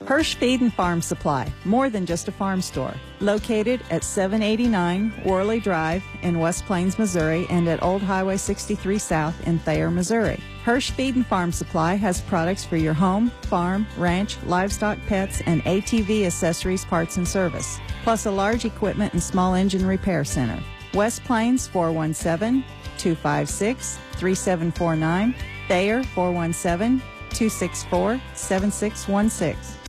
Hirsch Feed and Farm Supply, more than just a farm store. Located at 789 Worley Drive in West Plains, Missouri, and at Old Highway 63 South in Thayer, Missouri. Hirsch Feed and Farm Supply has products for your home, farm, ranch, livestock, pets, and ATV accessories, parts, and service, plus a large equipment and small engine repair center. West Plains 417-256-3749, Thayer 417-264-7616.